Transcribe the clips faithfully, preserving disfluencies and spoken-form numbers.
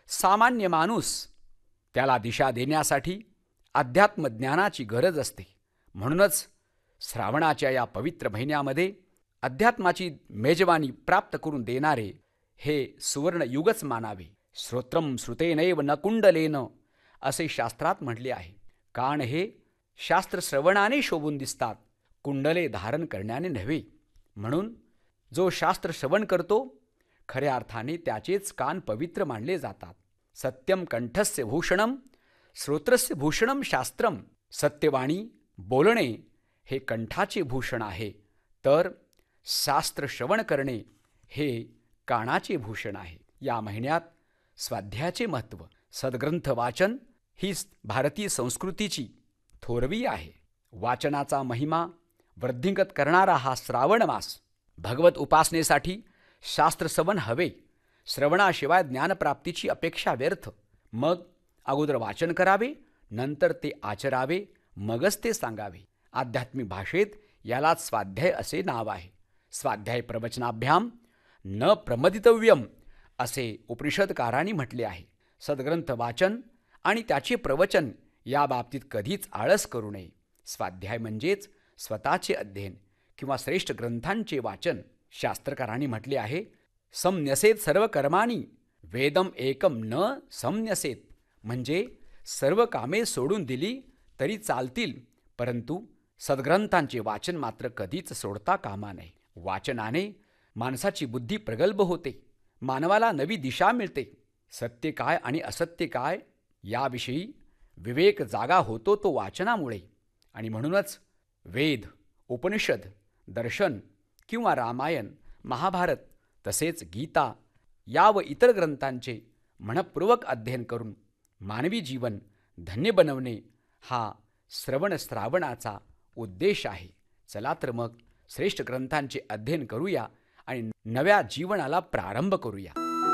सामान्य माणूस त्याला दिशा देण्यासाठी अध्यात्मज्ञानाची गरज असते. म्हणूनच श्रावणाच्या या पवित्र महिन्यामध्ये अध्यात्माची मेजवानी प्राप्त करून देणारे हे सुवर्ण युगच मानावे. श्रोत्रम श्रुतेनैव न कुंडलेन असे शास्त्रात म्हटले आहे. कान हे शास्त्र श्रवणाने शोभून दिसतात, कुंडले धारण करण्याने नव्हे. म्हणून जो शास्त्र श्रवण करतो खऱ्या अर्थाने त्याचेच कान पवित्र मानले जातात. सत्यम कंठस्य भूषणम श्रोत्रस्य भूषणम शास्त्रम. सत्यवाणी बोलणे हे कंठाचे भूषण आहे, तर शास्त्र श्रवण करणे हे कानाचे भूषण आहे. या महिन्यात स्वाध्यायाचे महत्त्व, सद्ग्रंथ वाचन ही भारतीय संस्कृतीची थोरवी आहे. वाचनाचा महिमा वृद्धिंगत करणारा हा श्रावण मास. भगवत उपासनेसाठी शास्त्र श्रवण हवे. श्रवणाशिवाय ज्ञानप्राप्तीची अपेक्षा व्यर्थ. मग अगोदर वाचन करावे, नंतर ते आचरावे, मगच ते सांगावे. आध्यात्मिक भाषेत यालाच स्वाध्याय असे नाव आहे. स्वाध्याय प्रवचनाभ्याम न प्रमदितव्यम असे उपनिषदकारांनी म्हटले आहे. सद्ग्रंथ वाचन आणि त्याचे प्रवचन या बाबतीत कधीच आळस करू नये. स्वाध्याय म्हणजेच स्वतःचे अध्ययन किंवा श्रेष्ठ ग्रंथांचे वाचन. शास्त्रकारांनी म्हटले आहे, संन्यसेत सर्व कर्माणी वेदम एकम न संन्यसेत. म्हणजे सर्व कामे सोडून दिली तरी चालतील, परंतु सद्ग्रंथांचे वाचन मात्र कधीच सोडता कामा नये. वाचनाने माणसाची बुद्धी प्रगल्भ होते, मानवाला नवी दिशा मिळते. सत्य काय आणि असत्य काय याविषयी विवेक जागा होतो तो वाचनामुळे. आणि म्हणूनच वेद, उपनिषद, दर्शन किंवा रामायण, महाभारत तसेच गीता या व इतर ग्रंथांचे मनपूर्वक अध्ययन करून मानवी जीवन धन्य बनवणे हा श्रवण श्रावणाचा उद्देश आहे. चला तर मग श्रेष्ठ ग्रंथांचे अध्ययन करूया आणि नव्या जीवनाला प्रारंभ करूया.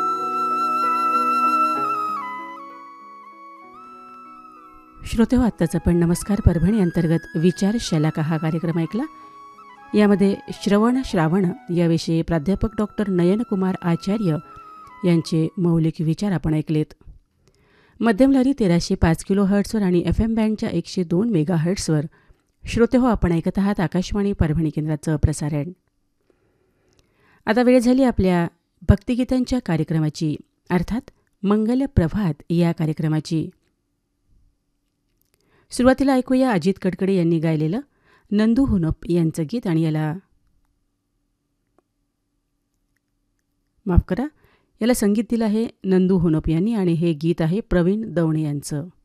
श्रोते हो, आत्ताच आपण नमस्कार परभणी अंतर्गत विचार शलाका हा कार्यक्रम ऐकला. यामध्ये श्रवण श्रावण याविषयी प्राध्यापक डॉक्टर नयनकुमार आचार्य यांचे मौलिक विचार आपण ऐकलेत. मध्यमलहरी तेराशे पाच किलो हर्ट्सवर आणि एफ एम बँडच्या एकशे दोन मेगा हर्ट्सवर श्रोते हो आपण ऐकत आहात आकाशवाणी परभणी केंद्राचं प्रसारण. आता वेळ झाली आपल्या भक्तिगीतांच्या कार्यक्रमाची, अर्थात मंगल प्रभात या कार्यक्रमाची. सुरुवातीला ऐकूया अजित कडकडे यांनी गायलेलं नंदू हुनप यांचं गीत, आणि याला माफ करा याला संगीत दिलं आहे नंदू हुनप यांनी, आणि हे गीत आहे प्रवीण दवणे यांचं.